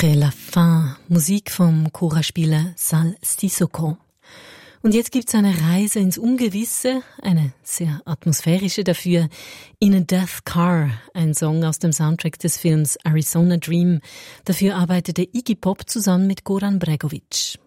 Après la fin, Musik vom Choraspieler Sal Sissoko. Und jetzt gibt's eine Reise ins Ungewisse, eine sehr atmosphärische dafür, In a Death Car, ein Song aus dem Soundtrack des Films Arizona Dream. Dafür arbeitete Iggy Pop zusammen mit Goran Bregovic.